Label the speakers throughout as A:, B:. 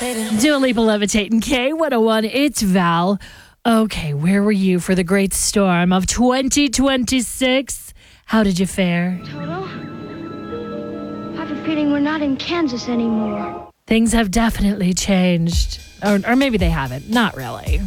A: Dua Lipa Levitating K101. It's Val. Okay, where were you for the great storm of 2026? How did you fare?
B: Toto, I have a feeling we're not in Kansas anymore.
A: Things have definitely changed. Or maybe they haven't. Not really.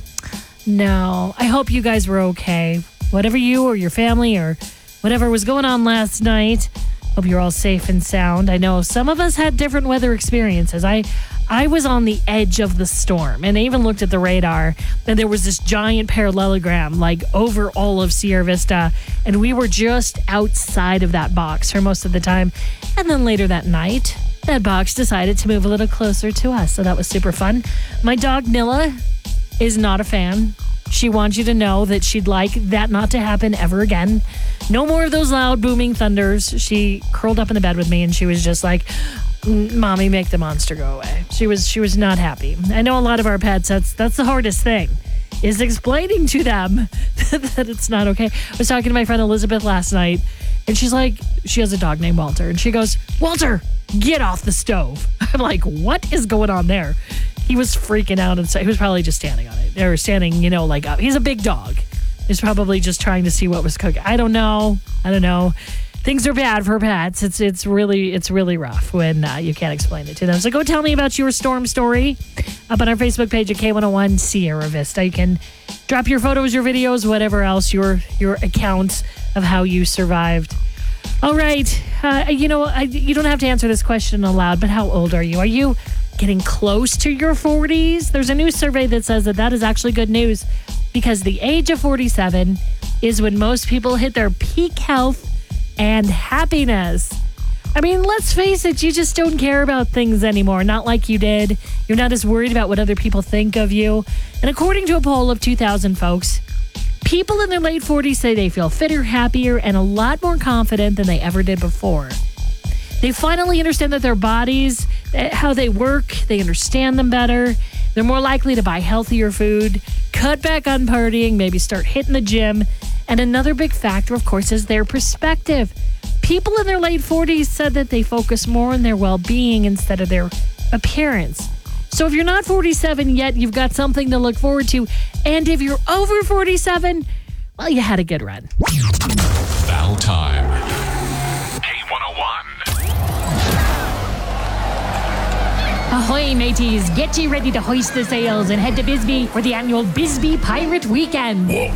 A: No. I hope you guys were okay. Whatever you or your family or whatever was going on last night, hope you're all safe and sound. I know some of us had different weather experiences. I was on the edge of the storm, and I even looked at the radar, and there was this giant parallelogram like over all of Sierra Vista, and we were just outside of that box for most of the time. And then later that night, that box decided to move a little closer to us, so that was super fun. My dog Nilla is not a fan. She wants you to know that she'd like that not to happen ever again. No more of those loud booming thunders. She curled up in the bed with me, and she was just like, "Mommy, make the monster go away." She was not happy. I know a lot of our pets, that's the hardest thing, is explaining to them that it's not okay. I was talking to my friend Elizabeth last night, and she's like, she has a dog named Walter, and she goes, "Walter, get off the stove." I'm like, what is going on there? He was freaking out, and so he was probably just standing on it. Or standing, like up. He's a big dog. He's probably just trying to see what was cooking. I don't know. Things are bad for pets. It's really rough when you can't explain it to them. So go tell me about your storm story up on our Facebook page at K101 Sierra Vista. You can drop your photos, your videos, whatever else, your accounts of how you survived. All right. You don't have to answer this question aloud, but how old are you? Are you getting close to your 40s? There's a new survey that says that is actually good news, because the age of 47 is when most people hit their peak health and happiness. I mean, let's face it, you just don't care about things anymore. Not like you did. You're not as worried about what other people think of you. And according to a poll of 2,000 folks, people in their late 40s say they feel fitter, happier, and a lot more confident than they ever did before. They finally understand that their bodies, how they work, they understand them better. They're more likely to buy healthier food, cut back on partying, maybe start hitting the gym. And another big factor, of course, is their perspective. People in their late 40s said that they focus more on their well-being instead of their appearance. So if you're not 47 yet, you've got something to look forward to. And if you're over 47, well, you had a good run.
C: Val time. K101.
A: Ahoy, mateys. Get ye ready to hoist the sails and head to Bisbee for the annual Bisbee Pirate Weekend.